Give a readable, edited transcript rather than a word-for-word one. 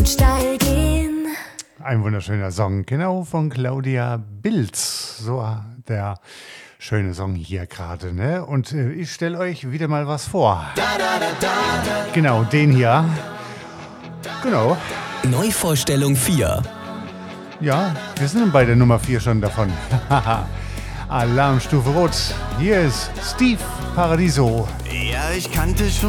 und steil gehen. Ein wunderschöner Song, genau, von Claudia Bilz. So der schöne Song hier gerade, ne? Und ich stelle euch wieder mal was vor. Genau, den hier. Genau. Neuvorstellung 4. Ja, wir sind bei der Nummer 4 schon davon. Alarmstufe Rot. Hier ist Steve Paradiso. Ja, ich kannte schon